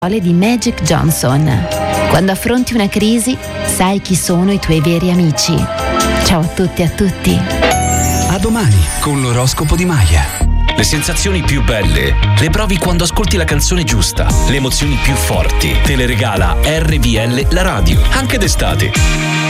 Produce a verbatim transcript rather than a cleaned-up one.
Di Magic Johnson. Quando affronti una crisi, sai chi sono i tuoi veri amici. Ciao a tutti e a tutti. A domani con l'oroscopo di Maya. Le sensazioni più belle le provi quando ascolti la canzone giusta. Le emozioni più forti te le regala R V L la radio, anche d'estate.